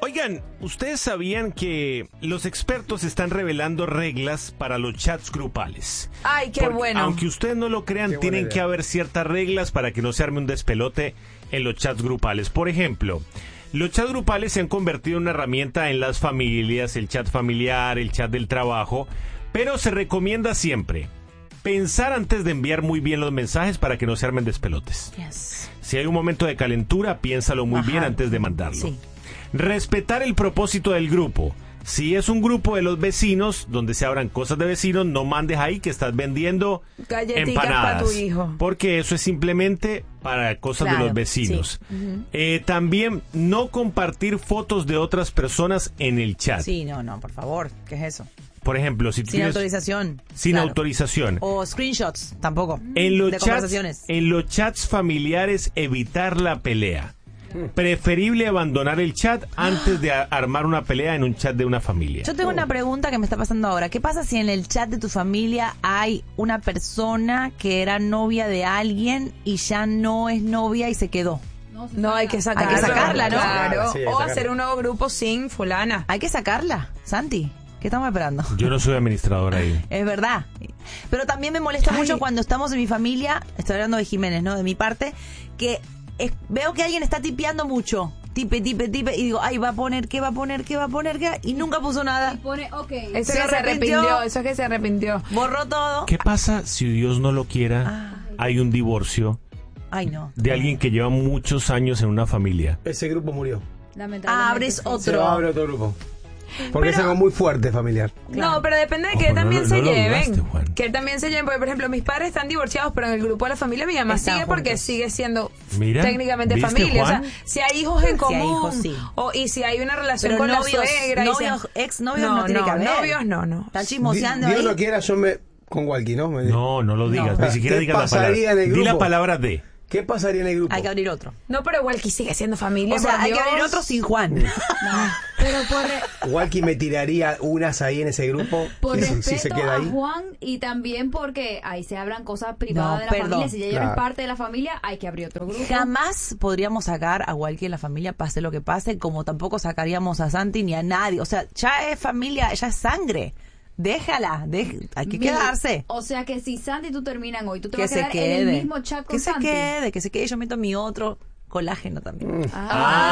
Oigan, ¿ustedes sabían que los expertos están revelando reglas para los chats grupales? ¡Ay, qué bueno! Aunque ustedes no lo crean, tienen que haber ciertas reglas para que no se arme un despelote en los chats grupales. Por ejemplo, los chats grupales se han convertido en una herramienta en las familias, el chat familiar, el chat del trabajo, pero se recomienda siempre pensar antes de enviar muy bien los mensajes para que no se armen despelotes. Yes. Si hay un momento de calentura, piénsalo muy bien antes de mandarlo. Sí. Respetar el propósito del grupo. Si es un grupo de los vecinos, donde se abran cosas de vecinos, no mandes ahí que estás vendiendo Galletitas empanadas. para tu hijo. Porque eso es simplemente para cosas de los vecinos. Sí. También no compartir fotos de otras personas en el chat. Sí, no, por favor. ¿Qué es eso? Por ejemplo, si Sin tienes... autorización. Sin Claro. autorización. O screenshots, tampoco. En los de chats, conversaciones. en los chats familiares, evitar la pelea. Preferible abandonar el chat antes de armar una pelea en un chat de una familia. Yo tengo una pregunta que me está pasando ahora. ¿Qué pasa si en el chat de tu familia hay una persona que era novia de alguien y ya no es novia y se quedó? No, hay que sacarla. Hay que sacarla, ¿no? Claro. Sí, hay que O sacarla. hacer un nuevo grupo sin fulana. Hay que sacarla, Santi. ¿Qué estamos esperando? Yo no soy administrador ahí. Es verdad. Pero también me molesta mucho cuando estamos en mi familia, estoy hablando de Jiménez, ¿no? De mi parte, que veo que alguien está tipeando mucho. Tipe, y digo, ay, va a poner, ¿qué? Y nunca puso nada. Y pone, ok. Eso Se es que se arrepintió. arrepintió. Eso es que se arrepintió. Borró todo. ¿Qué pasa si Dios no lo quiera? Hay un divorcio Ay, no. de alguien que lleva muchos años en una familia. Ese grupo murió. Lamentablemente. Abres sí. otro. Se va a abrir otro grupo. Porque es algo muy fuerte familiar. Claro. No, pero depende de que Ojo, también no se lo lleven. dudaste, Juan. Que también se lleven. Porque, por ejemplo, mis padres están divorciados, pero en el grupo de la familia mi mamá Están sigue porque juntos. sigue siendo Mira, técnicamente ¿viste, familia. Juan? O sea, si hay hijos en Si hay común hijos, sí. y si hay una relación Pero con novios, la suegra. exnovios no tiene que haber. Novios no. Están chismoseando Dios ahí. no quiera, yo me... Con Walkie, ¿no? No lo digas. No. Ni siquiera ¿Qué digas la pasaría en palabra. el Di la grupo? palabra de. ¿Qué pasaría en el grupo? Hay que abrir otro. No, pero Walkie sigue siendo familia. O sea, por hay que Dios. abrir otro sin Juan. Pero Walkie me tiraría unas ahí en ese grupo. por si respeto se queda a ahí. Juan y también porque ahí se abran cosas privadas No, de la perdón. familia. Si ya eres Claro. parte de la familia, hay que abrir otro grupo. Jamás podríamos sacar a cualquiera de la familia, pase lo que pase, como tampoco sacaríamos a Santi ni a nadie. O sea, ya es familia, ya es sangre. Déjala, hay que Mira, quedarse. O sea que si Santi y tú terminan hoy, tú te Que vas a se quedar quede. en el mismo chat con Que se Santi. quede, que se quede. Yo meto mi otro colágeno también.